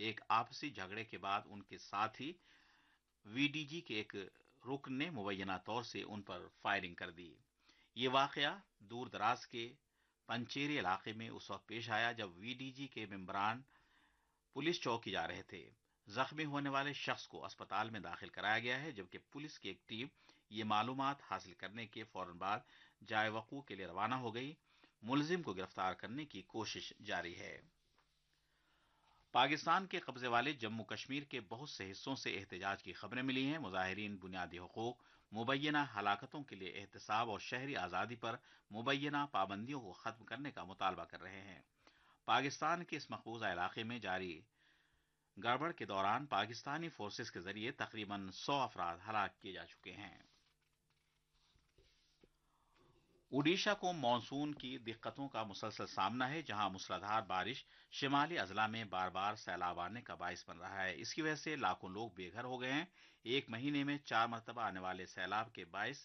एक आपसी झगड़े के बाद उनके साथी वीडीजी के एक रुकन ने मुबैना तौर से उन पर फायरिंग कर दी। ये वाकया दूर दराज के पंचेरी इलाके में उस वक्त पेश आया जब वीडीजी के मेंबरान पुलिस चौकी जा रहे थे। जख्मी होने वाले शख्स को अस्पताल में दाखिल कराया गया है, जबकि पुलिस की एक टीम ये मालूमात हासिल करने के फौरन बाद जाए वकूअ के लिए रवाना हो गई। मुलजिम को गिरफ्तार करने की कोशिश जारी है। पाकिस्तान के कब्जे वाले जम्मू कश्मीर के बहुत से हिस्सों से एहतजाज की खबरें मिली हैं। मुजाहिरीन बुनियादी हुकूक, मुबैना हलाकतों के लिए एहतसाब और शहरी आज़ादी पर मुबैना पाबंदियों को खत्म करने का मुतालबा कर रहे हैं। पाकिस्तान के इस मकबूजा इलाके में जारी गड़बड़ के दौरान पाकिस्तानी फोर्सेस के जरिए तकरीबन 100 अफराद हलाक किए जा चुके हैं। ओडिशा को मानसून की दिक्कतों का मुसलसल सामना है, जहां मूसलाधार बारिश शिमाली अजला में बार बार सैलाब आने का बाइस बन रहा है। इसकी वजह से लाखों लोग बेघर हो गए हैं। एक महीने में 4 मरतबा आने वाले सैलाब के बाइस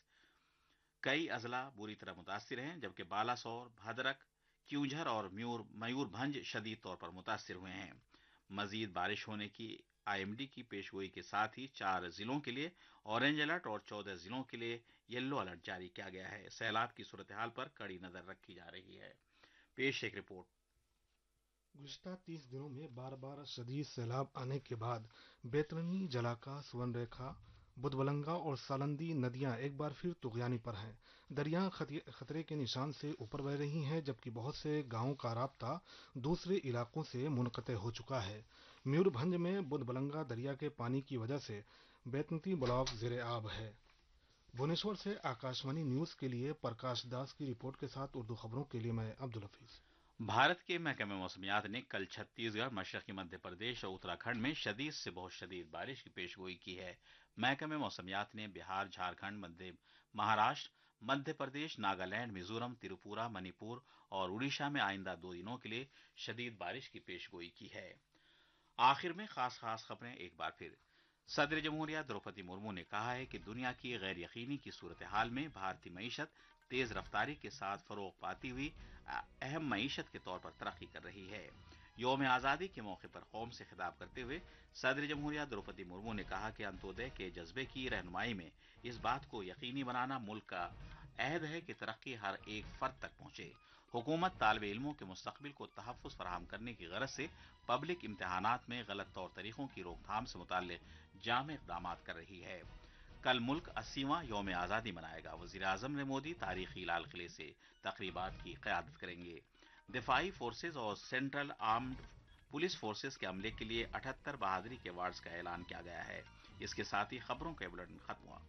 कई अजला बुरी तरह मुतासिर हैं, जबकि बालासोर, भद्रक, क्यूंझर और मयूरभंज शदीद तौर पर मुतासिर हुए हैं। मजीद बारिश होने की आईएमडी की पेशगोई के साथ ही 4 जिलों के लिए ऑरेंज अलर्ट और 14 जिलों के लिए येलो अलर्ट जारी किया गया है। सैलाब की सूरत हाल पर कड़ी नजर रखी जा रही है। पेश एक रिपोर्ट। गुज़िश्ता 30 दिनों में बार बार शदीद सैलाब आने के बाद बैतरनी, जलाका, सुवर्णरेखा, बुधबलंगा और सालंदी नदियां एक बार फिर तुगयानी पर हैं। दरियाएं खतरे के निशान से ऊपर बह रही हैं, जबकि बहुत से गांवों का राब्ता दूसरे इलाकों से मुनक़ते हो चुका है। मयूरभंज में बुधबलंगा दरिया के पानी की वजह से बैतनती ब्लॉक ज़ेरे आब है। भुवनेश्वर से आकाशवाणी न्यूज के लिए प्रकाश दास की रिपोर्ट के साथ उर्दू खबरों के लिए मैं अब्दुल हफीज। भारत के महकमे मौसमियात ने कल छत्तीसगढ़, मशरकी मध्य प्रदेश और उत्तराखंड में शदीद से बहुत शदीद बारिश की पेशगोई की है। महकमे मौसमियात ने बिहार, झारखंड, महाराष्ट्र, मध्य प्रदेश, नागालैंड, मिजोरम, त्रिपुरा, मणिपुर और उड़ीसा में आइंदा 2 दिनों के लिए शदीद बारिश की पेशगोई की है। आखिर में खास खबरें एक बार फिर। सदर जमहूरिया द्रौपदी मुर्मू ने कहा है कि दुनिया की गैर यकीनी की सूरत हाल में भारतीय मईशत तेज रफ्तारी के साथ फरोग पाती हुई अहम मईशत के तौर पर तरक्की कर रही है। यौम आज़ादी के मौके पर कौम से खिताब करते हुए सदर जमहूरिया द्रौपदी मुर्मू ने कहा कि अंत्योदय के जज्बे की रहनुमाई में इस बात को यकीनी बनाना मुल्क का अहद है कि तरक्की हर एक फर्द तक पहुंचे। हुकूमत तालिब इल्मों के मुस्तकबिल को तहफ़्फ़ुज़ फराहम करने की गरज से पब्लिक इम्तिहानात में गलत तौर तरीकों की रोकथाम से मुताल्लिक़ जाम इक़दाम कर रही है। कल मुल्क 80वां यौम आज़ादी मनाएगा। वज़ीर आज़म नरेंद्र मोदी तारीखी लाल किले से तक़रीबात की क़यादत करेंगे। दिफाई फोर्सेज और सेंट्रल आर्म्ड पुलिस फोर्सेज के अमले के लिए 78 बहादुरी के अवार्ड्स का ऐलान किया गया है। इसके साथ ही खबरों का बुलेटिन खत्म हुआ।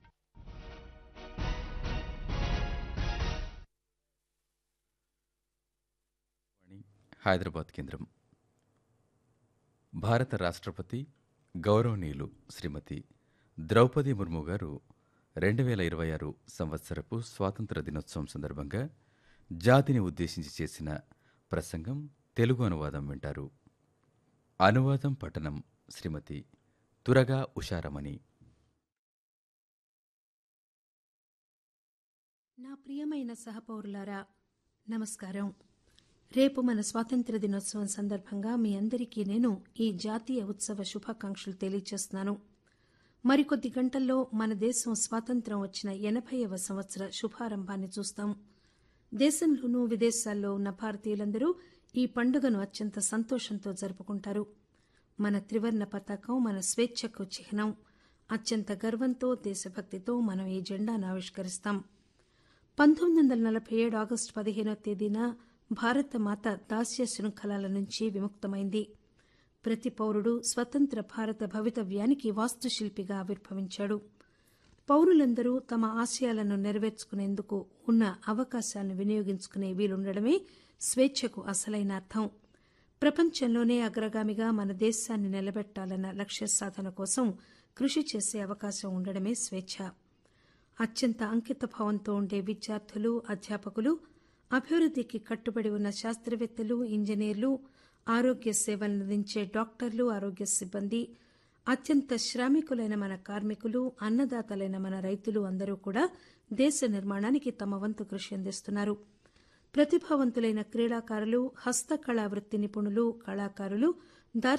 హైదరాబాద్ కేంద్రం. భారత రాష్ట్రపతి గౌరవనీయులు శ్రీమతి ద్రౌపది ముర్ము గారు 2026 సంవత్సరపు స్వాతంత్ర దినోత్సవం సందర్భంగా జాతిని ఉద్దేశించి చేసిన ప్రసంగం తెలుగు అనువాదం వింటారు. అనువాదం పఠనం శ్రీమతి తురగా ఉషారమణి. నా ప్రియమైన సహపౌరులారా, నమస్కారం. రేపు మన స్వాతంత్ర దినోత్సవం సందర్భంగా మీ అందరికీ నేను ఈ జాతీయ ఉత్సవ శుభాకాంక్షలు తెలియజేస్తున్నాను. మరికొద్ది గంటల్లో మన దేశం స్వాతంత్ర్యం వచ్చిన 80వ సంవత్సర శుభారంభాన్ని చూస్తాం. దేశంలోనూ విదేశాల్లో ఉన్న భారతీయులందరూ ఈ పండుగను అత్యంత సంతోషంతో జరుపుకుంటారు. మన త్రివర్ణ పతాకం మన స్వేచ్ఛకు చిహ్నం. అత్యంత గర్వంతో, దేశభక్తితో మనం ఈ జెండాను ఆవిష్కరిస్తాం. 1947 ఆగస్టు 15వ తేదీన భారతమాత దాస్య శృంఖలాల నుంచి విముక్తమైంది. ప్రతి పౌరుడు స్వతంత్ర భారత భవితవ్యానికి వాస్తుశిల్పిగా ఆవిర్భవించాడు. పౌరులందరూ తమ ఆశయాలను నెరవేర్చుకునేందుకు ఉన్న అవకాశాలను వినియోగించుకునే వీలుండడమే స్వేచ్ఛకు అసలైన అర్థం. ప్రపంచంలోనే అగ్రగామిగా మన దేశాన్ని నిలబెట్టాలన్న లక్ష్య సాధన కోసం కృషి చేసే అవకాశం ఉండడమే స్వేచ్ఛ. అత్యంత అంకితభావంతో ఉండే విద్యార్థులు, అధ్యాపకులు, అభివృద్దికి కట్టుబడి ఉన్న శాస్త్రవేత్తలు, ఇంజనీర్లు, ఆరోగ్య సేవలందించే డాక్టర్లు, ఆరోగ్య సిబ్బంది, అత్యంత శ్రామికులైన మన కార్మికులు, అన్నదాతలైన మన రైతులు అందరూ కూడా దేశ నిర్మాణానికి తమ వంతు కృషి అందిస్తున్నారు. ప్రతిభావంతులైన క్రీడాకారులు, హస్తకళా వృత్తి నిపుణులు, కళాకారులు,